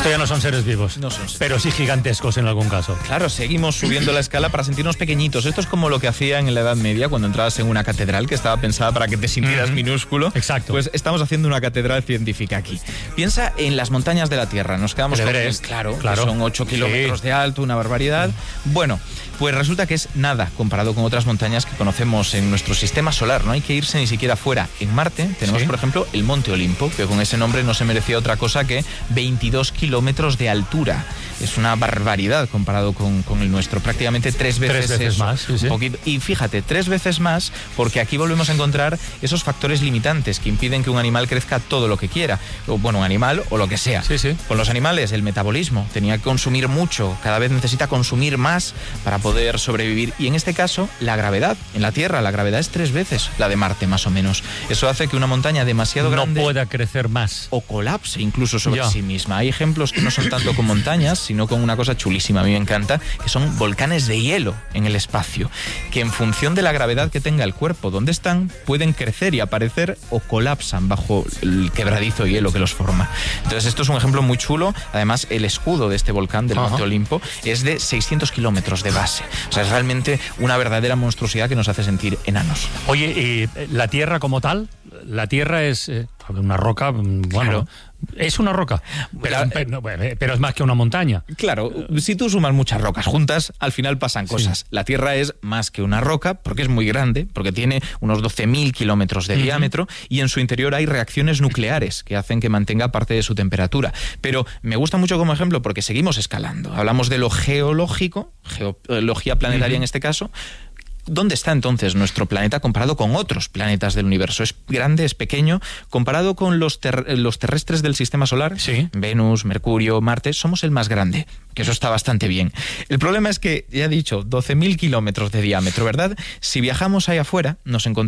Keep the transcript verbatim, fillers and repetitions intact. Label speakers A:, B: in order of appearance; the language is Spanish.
A: Esto ya no son seres vivos,
B: No son seres.
A: pero sí gigantescos en algún caso.
B: Claro, seguimos subiendo la escala para sentirnos pequeñitos. Esto es como lo que hacían en la Edad Media cuando entrabas en una catedral que estaba pensada para que te sintieras
A: Mm-hmm.
B: minúsculo.
A: Exacto.
B: Pues estamos haciendo una catedral científica aquí. Piensa en las montañas de la Tierra. Nos quedamos
A: El
B: con
A: Everest,
B: claro,
A: claro.
B: que son ocho kilómetros
A: Sí.
B: de alto, una barbaridad. Bueno, pues resulta que es nada comparado con otras montañas que conocemos en nuestro sistema solar. No hay que irse ni siquiera fuera. En Marte tenemos,
A: Sí.
B: por ejemplo, el Monte Olimpo, que con ese nombre no se merecía otra cosa que veintidós kilómetros de altura. Es una barbaridad comparado con, con el nuestro. Prácticamente tres veces,
A: Tres veces
B: eso,
A: más, sí, sí.
B: un poquito. Y fíjate, tres veces más, porque aquí volvemos a encontrar esos factores limitantes que impiden que un animal crezca todo lo que quiera. O, bueno, un animal o lo que sea.
A: Sí, sí.
B: Con los animales, el metabolismo. Tenía que consumir mucho, cada vez necesita consumir más para poder sobrevivir. Y en este caso, la gravedad. En la Tierra, la gravedad es tres veces la de Marte, más o menos. Eso hace que una montaña demasiado
A: No
B: grande
A: pueda crecer más.
B: o colapse incluso sobre
A: Ya.
B: sí misma. Hay ejemplos que no son tanto con montañas, sino con una cosa chulísima, a mí me encanta, que son volcanes de hielo en el espacio, que en función de la gravedad que tenga el cuerpo donde están, pueden crecer y aparecer o colapsan bajo el quebradizo hielo que los forma. Entonces esto es un ejemplo muy chulo. Además, el escudo de este volcán, del
A: Ajá.
B: Monte Olimpo, es de seiscientos kilómetros de base. O sea, es realmente una verdadera monstruosidad que nos hace sentir enanos.
A: Oye, y la Tierra como tal, la Tierra es eh, una roca, mm, bueno,
B: Claro.
A: es una roca, pero,
B: La-
A: pero, pero es más que una montaña.
B: Claro, si tú sumas muchas rocas juntas, al final pasan cosas.
A: Sí.
B: La Tierra es más que una roca, porque es muy grande, porque tiene unos doce mil kilómetros de
A: Ujú.
B: diámetro, y en su interior hay reacciones nucleares que hacen que mantenga parte de su temperatura. Pero me gusta mucho como ejemplo porque seguimos escalando. Hablamos de lo geológico, geología planetaria
A: Ujú.
B: en este caso. ¿Dónde está entonces nuestro planeta comparado con otros planetas del universo? ¿Es grande, es pequeño? Comparado con los, ter- los terrestres del sistema solar,
A: Sí.
B: Venus, Mercurio, Marte, somos el más grande, que eso está bastante bien. El problema es que, ya he dicho, doce mil kilómetros de diámetro, ¿verdad? Si viajamos ahí afuera, nos encontramos